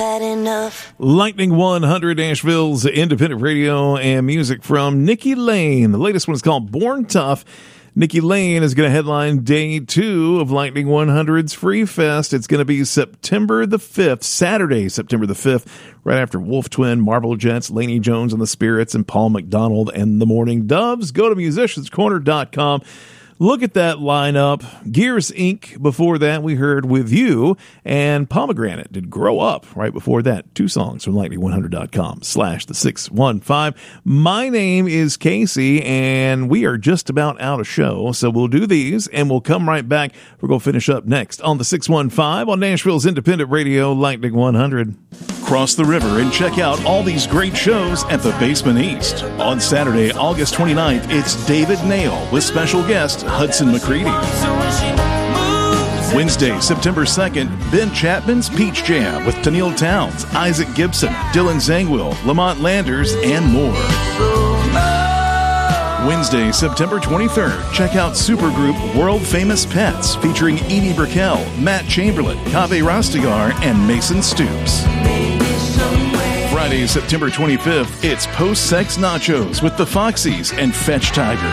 Enough. Lightning 100, Nashville's independent radio and music from Nikki Lane. The latest one is called Born Tough. Nikki Lane is going to headline day 2 of Lightning 100's Free Fest. It's going to be September the 5th, Saturday, September the 5th, right after Wolf Twin, Marble Jets, Laney Jones and the Spirits, and Paul McDonald and the Morning Doves. Go to musicianscorner.com. Look at that lineup. Gears Inc. Before that, we heard With You, and Pomegranate did Grow Up right before that. 2 songs from lightning100.com/the615. My name is Casey, and we are just about out of show, so we'll do these, and we'll come right back. We're going to finish up next on the 615 on Nashville's independent radio, Lightning 100. Cross the river and check out all these great shows at the Basement East. On Saturday, August 29th, it's David Nail with special guest Hudson McCready. Wednesday, September 2nd, Ben Chapman's Peach Jam with Tennille Towns, Isaac Gibson, Dylan Zangwill, Lamont Landers, and more. Wednesday, September 23rd, check out supergroup World Famous Pets featuring Edie Brickell, Matt Chamberlain, Kaveh Rastegar, and Mason Stoops. Friday, September 25th, it's Post-Sex Nachos with the Foxies and Fetch Tiger.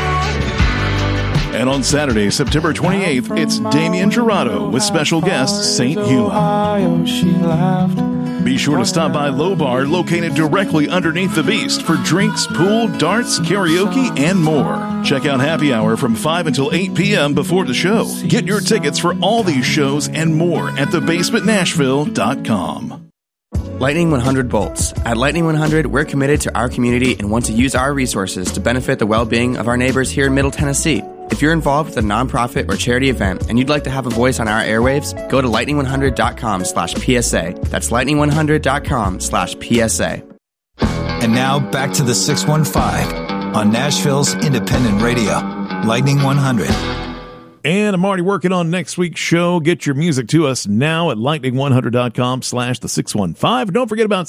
And on Saturday, September 28th, it's Damian Jurado with special guest St. Huma. Be sure to stop by Low Bar, located directly underneath the Beast, for drinks, pool, darts, karaoke, and more. Check out Happy Hour from 5 until 8 p.m. before the show. Get your tickets for all these shows and more at thebasementnashville.com. Lightning 100 Bolts. At Lightning 100, we're committed to our community and want to use our resources to benefit the well-being of our neighbors here in Middle Tennessee. If you're involved with a nonprofit or charity event and you'd like to have a voice on our airwaves, go to lightning100.com/PSA. That's lightning100.com/PSA. And now back to the 615 on Nashville's independent radio, Lightning 100. And I'm already working on next week's show. Get your music to us now at lightning100.com/the615. Don't forget about